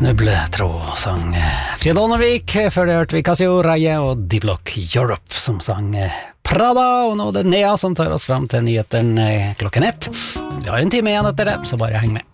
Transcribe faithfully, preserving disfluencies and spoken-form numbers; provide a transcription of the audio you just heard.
Snubletråd sang Frida Donnervik. Før det hørte vi Casio Raje og D-Block Europe som sang Prada. Og nå er det Nea som tar oss frem til nyheten klokken ett. Vi har en time igjen etter det, så bare heng med.